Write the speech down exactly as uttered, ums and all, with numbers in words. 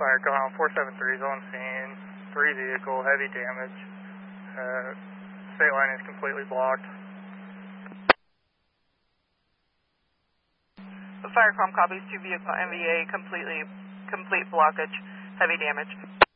Firecom four seven three is on scene. Three vehicle, heavy damage. Uh, state line is completely blocked. The Firecom copies two vehicle M V A completely, complete blockage, heavy damage.